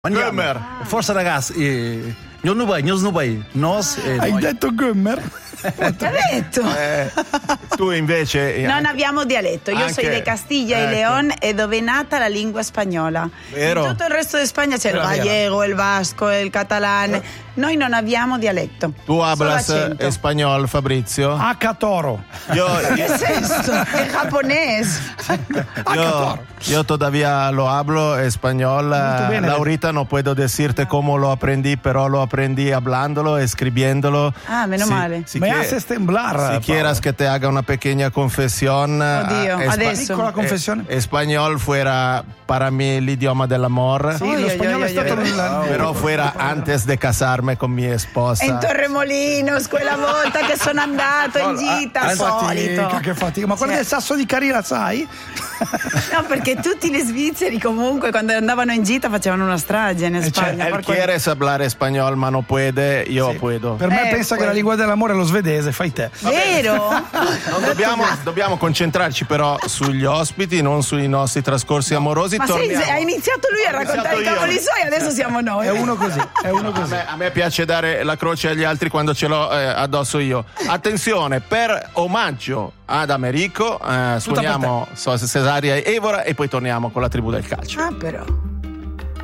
Gömer. Forza ragazzi, nos Hai detto Gömer? L'ha detto. Tu invece Non abbiamo dialetto. Io anche- sono di Castiglia e León e dove è nata la lingua spagnola. Vero? In tutto il resto di Spagna c'è il Quella vera. gallego, il vasco, il catalano. Noi non abbiamo dialetto. tu Solo hablas accento. español, Fabrizio? Acatoro. Io, Che senso? È giapponese. yo todavía lo hablo español. Molto bene. Laurita, no puedo decirte cómo lo aprendí, pero lo aprendí hablándolo, escribiéndolo. Ah, meno male. Si, Me quie- haces temblar. si quieras que te haga una pequeña confesión. Oddio, adesso. Piccola confessione. Español fuera para mí el idioma del amor. Sì, Oi, lo oi, spagnolo oi, è stato oi, Pero fuera antes de casarme con mi esposa. In Torremolinos, quella volta che sono andato in gita, al solito. Che fatica. Ma quello del sasso di Carina, sai? No, perché tutti gli svizzeri comunque quando andavano in gita facevano una strage in Spagna. Él quiere hablar español, ma no puede, io puedo. Per me pensa che la lingua dell'amore è lo svedese, fai te. Vero? Dobbiamo concentrarci però sugli ospiti, non sui nostri trascorsi amorosi. Ma ha iniziato lui a raccontare i cavoli suoi, adesso siamo noi. È uno così, è uno così. A me piace dare la croce agli altri quando ce l'ho addosso io. Attenzione, per omaggio ad Americo suoniamo Cesaria e Evora e poi torniamo con la tribù del calcio. Ah, però.